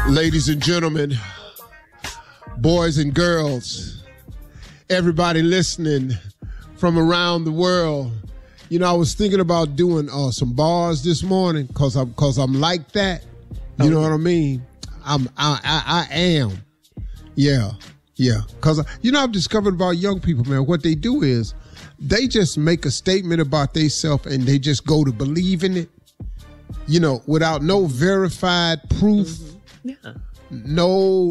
Ladies and gentlemen, boys and girls, everybody listening from around the world. You know, I was thinking about doing some bars this morning because I'm like that. You know what I mean? I am. Yeah. Because, I've discovered about young people, man, what they do is they just make a statement about themselves and they just go to believe in it, without no verified proof. Yeah. No